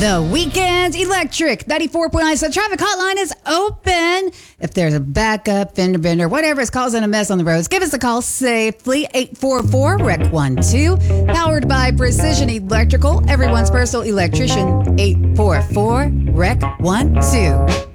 The Weekend Electric 94.9. So traffic hotline is open. If there's a backup, fender bender, whatever is causing a mess on the roads, give us a call safely. 844-REC-12. Powered by Precision Electrical. Everyone's personal electrician. 844-REC-12.